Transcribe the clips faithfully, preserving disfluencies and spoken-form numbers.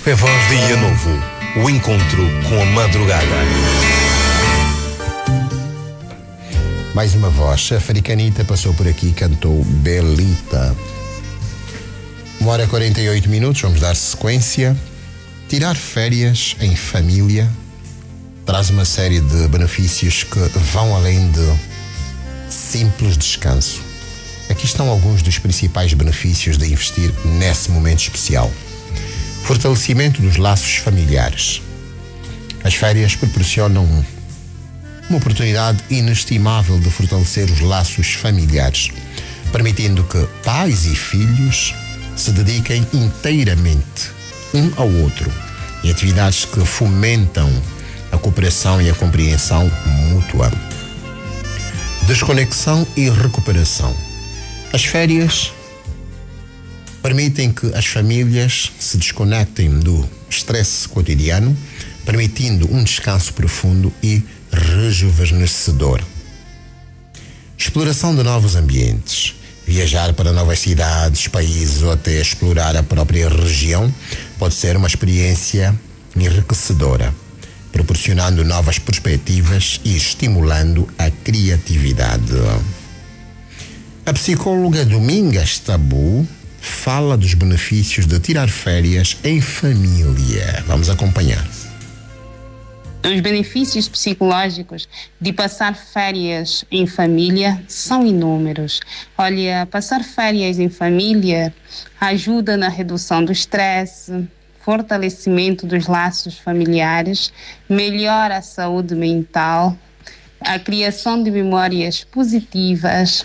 É voz de Dia Novo, o encontro com a madrugada. Mais uma voz, a Africanita passou por aqui e cantou Belita. Uma hora e quarenta e oito minutos, vamos dar sequência. Tirar férias em família traz uma série de benefícios que vão além de simples descanso. Aqui estão alguns dos principais benefícios de investir nesse momento especial. Fortalecimento dos laços familiares. As férias proporcionam uma oportunidade inestimável de fortalecer os laços familiares, permitindo que pais e filhos se dediquem inteiramente um ao outro em atividades que fomentam a cooperação e a compreensão mútua. Desconexão e recuperação. As férias permitem que as famílias se desconectem do estresse cotidiano, permitindo um descanso profundo e rejuvenescedor. Exploração de novos ambientes. Viajar para novas cidades, países ou até explorar a própria região pode ser uma experiência enriquecedora, proporcionando novas perspectivas e estimulando a criatividade. A psicóloga Domingas Tabu fala dos benefícios de tirar férias em família. Vamos acompanhar. Os benefícios psicológicos de passar férias em família são inúmeros. Olha, passar férias em família ajuda na redução do estresse, fortalecimento dos laços familiares, melhora a saúde mental, a criação de memórias positivas,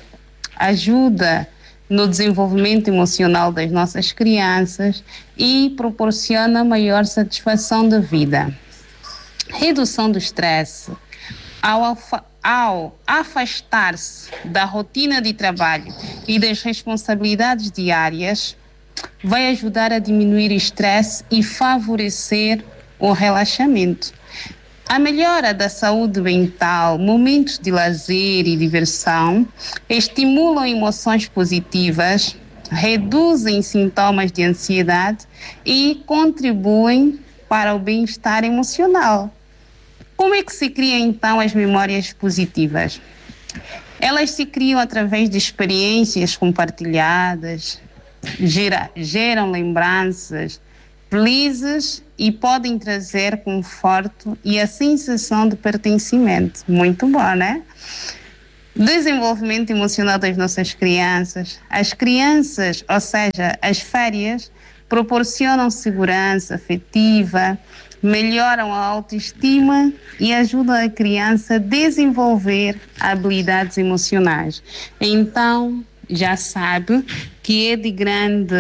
ajuda no desenvolvimento emocional das nossas crianças e proporciona maior satisfação da vida. Redução do estresse. Ao, afa- ao afastar-se da rotina de trabalho e das responsabilidades diárias, vai ajudar a diminuir o estresse e favorecer o relaxamento. A melhora da saúde mental, momentos de lazer e diversão, estimulam emoções positivas, reduzem sintomas de ansiedade e contribuem para o bem-estar emocional. Como é que se criam então as memórias positivas? Elas se criam através de experiências compartilhadas, gera, geram lembranças felizes e podem trazer conforto e a sensação de pertencimento. Muito bom, né? Desenvolvimento emocional das nossas crianças. As crianças, ou seja, as férias, proporcionam segurança afetiva, melhoram a autoestima e ajudam a criança a desenvolver habilidades emocionais. Então, já sabe que é de grande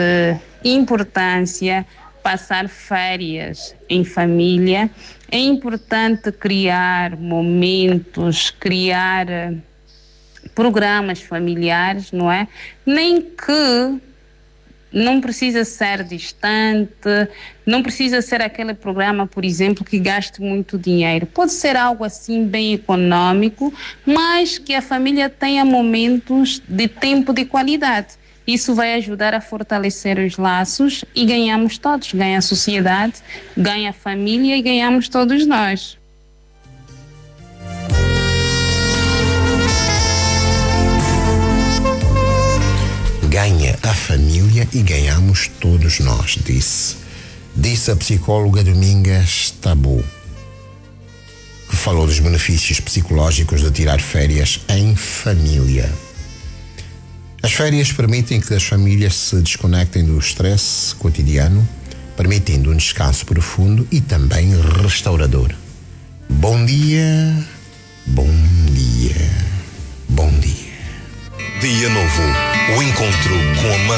importância passar férias em família. É importante criar momentos, criar programas familiares, não é? Nem que não precisa ser distante, não precisa ser aquele programa, por exemplo, que gaste muito dinheiro. Pode ser algo assim bem econômico, mas que a família tenha momentos de tempo de qualidade. Isso vai ajudar a fortalecer os laços e ganhamos todos. Ganha a sociedade, ganha a família e ganhamos todos nós. Ganha a família e ganhamos todos nós, disse. Disse a psicóloga Domingas Tabu, que falou dos benefícios psicológicos de tirar férias em família. As férias permitem que as famílias se desconectem do estresse cotidiano, permitindo um descanso profundo e também restaurador. Bom dia, bom dia, bom dia. Dia Novo, o encontro com a madrugada.